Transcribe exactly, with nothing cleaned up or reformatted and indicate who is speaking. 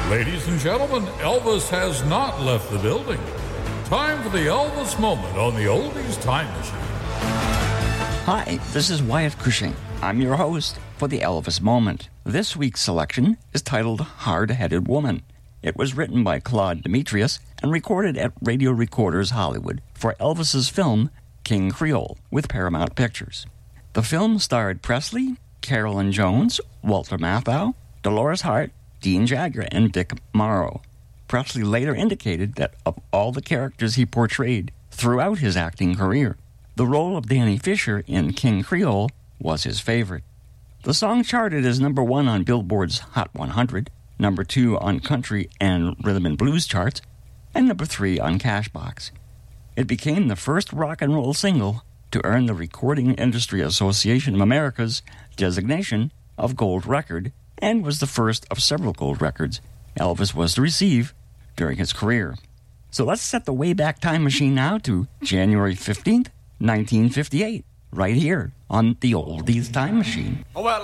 Speaker 1: Ladies and gentlemen, Elvis has not left the building. Time for the Elvis Moment on the Oldies Time Machine.
Speaker 2: Hi, this is Wyatt Cushing. I'm your host for the Elvis Moment. This week's selection is titled Hard-Headed Woman. It was written by Claude Demetrius and recorded at Radio Recorders Hollywood for Elvis's film King Creole with Paramount Pictures. The film starred Presley, Carolyn Jones, Walter Matthau, Dolores Hart, Dean Jagger, and Dick Morrow. Presley later indicated that of all the characters he portrayed throughout his acting career, the role of Danny Fisher in King Creole was his favorite. The song charted as number one on Billboard's Hot one hundred, number two on country and rhythm and blues charts, and number three on Cashbox. It became the first rock and roll single to earn the Recording Industry Association of America's designation of gold record and was the first of several gold records Elvis was to receive during his career. So let's set the Wayback Time Machine now to January fifteenth, nineteen fifty-eight, right here on the Oldies Time Machine.
Speaker 3: Well,